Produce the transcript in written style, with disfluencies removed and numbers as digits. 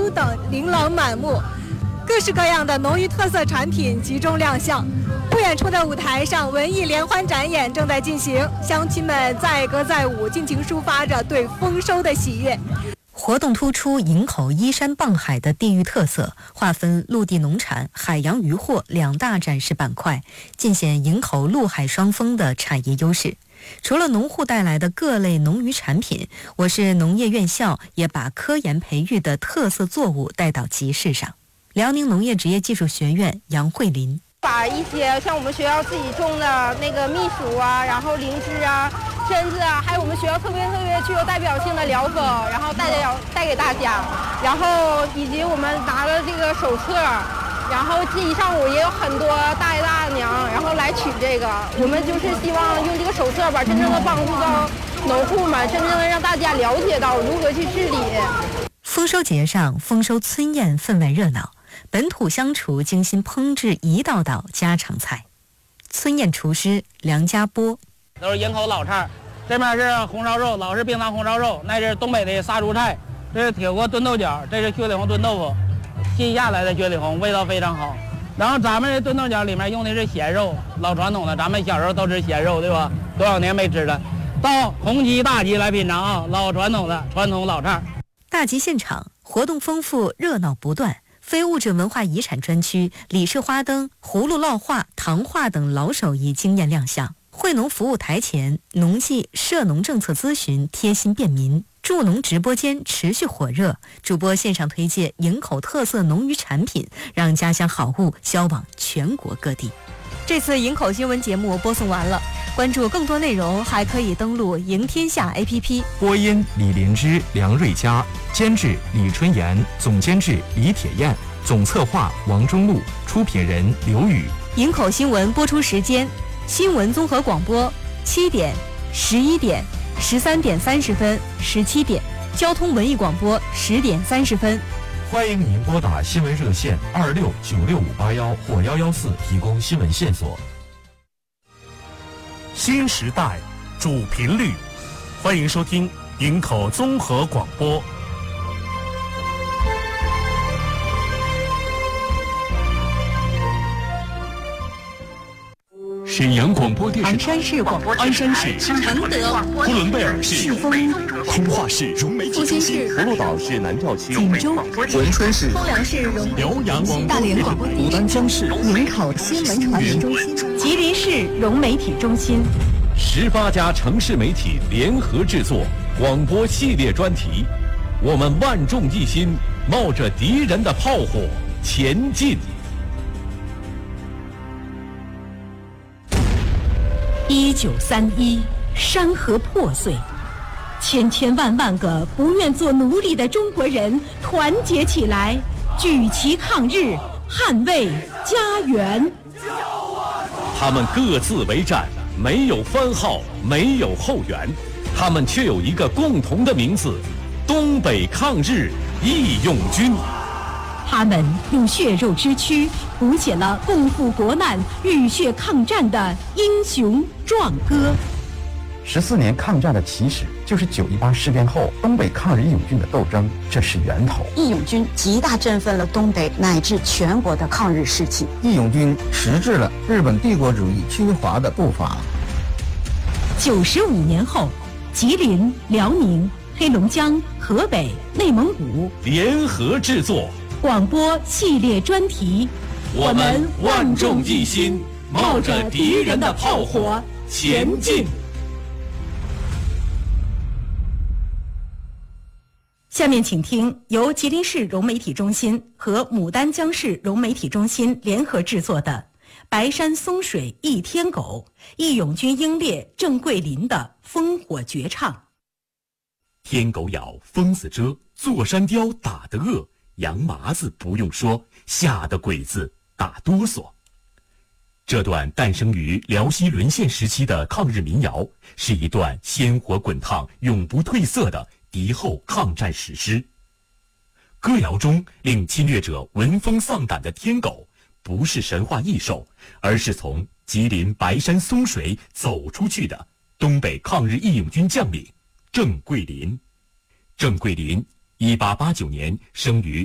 酥等琳琅满目，各式各样的农渔特色产品集中亮相。不远处的舞台上，文艺联欢展演正在进行，乡亲们载歌载舞，尽情抒发着对丰收的喜悦。 活动突出营口依山傍海的地域特色，划分陆地农产、海洋渔获两大展示板块，尽显营口陆海双丰的产业优势。除了农户带来的各类农渔产品，我市农业院校也把科研培育的特色作物带到集市上。辽宁农业职业技术学院杨慧林把一些像我们学校自己种的那个蜜薯啊，然后灵芝啊、榛子啊，还有我们学校特别具有代表性的疗粉，然后带给大家，然后以及我们拿了这个手册，然后这一上午也有很多大爷大娘，然后来取这个。我们就是希望用这个手册吧，真正的帮助到农户们，真正的让大家了解到如何去治理。 丰收节上，丰收村宴分外热闹。本土乡厨精心烹制一道道家常菜。村宴厨师梁家波， 都是营口老菜，这面是红烧肉，老式冰糖红烧肉，那是东北的杀猪菜，这是铁锅炖豆角，这是雪里红炖豆腐，新下来的雪里红味道非常好。然后咱们这炖豆角里面用的是咸肉，老传统的，咱们小时候都吃咸肉，对吧？多少年没吃了，到红旗大旗来品尝啊，老传统的传统老菜。 大集现场活动丰富，热闹不断。非物质文化遗产专区李氏花灯、葫芦烙画、糖画等老手艺惊艳亮相。惠农服务台前，农技涉农政策咨询贴心便民。助农直播间持续火热，主播线上推介营口特色农渔产品，让家乡好物销往全国各地。这次营口新闻节目播送完了，关注更多内容还可以登录赢天下 APP。 播音李林芝、梁瑞佳，监制李春妍，总监制李铁燕，总策划王中路，出品人刘宇。 营口新闻播出时间：新闻综合广播7点、11点、13点30分、17点；交通文艺广播10点30分。 欢迎您拨打新闻热线26965581或114提供新闻线索。 新时代主频率，欢迎收听营口综合广播。 沈阳广播电视台、 唐山市广播鞍山市、 承德、 呼伦贝尔市、通化市融媒体中心、葫芦岛市南调区、 锦州、 文春市、 丰良市融辽阳大连广播牡丹江市营口新闻传媒中心、吉林市融媒体中心 ，18家城市媒体联合制作广播系列专题，我们万众一心，冒着敌人的炮火前进。 1931，山河破碎，千千万万个不愿做奴隶的中国人团结起来，举旗抗日，捍卫家园。 他们各自为战，没有番号，没有后援，他们却有一个共同的名字：东北抗日义勇军。 他们用血肉之躯谱写了共赴国难、浴血抗战的英雄壮歌。 14年抗战的起始就是9·18事变后东北抗日义勇军的斗争，这是源头。 义勇军极大振奋了东北乃至全国的抗日士气。 义勇军迟滞了日本帝国主义侵华的步伐。 95年后，吉林、辽宁、黑龙江、河北、内蒙古联合制作广播系列专题， 我们万众一心，冒着敌人的炮火前进。 下面请听由吉林市融媒体中心和牡丹江市融媒体中心联合制作的白山松水一天狗，义勇军英烈郑桂林的烽火绝唱。 天狗咬，疯子蛰，坐山雕打得饿，杨麻子不用说，吓得鬼子打哆嗦。这段诞生于辽西沦陷时期的抗日民谣，是一段鲜活滚烫、永不褪色的敌后抗战史诗。歌谣中令侵略者闻风丧胆的天狗，不是神话异兽，而是从吉林白山松水走出去的东北抗日义勇军将领郑桂林。郑桂林1889年生于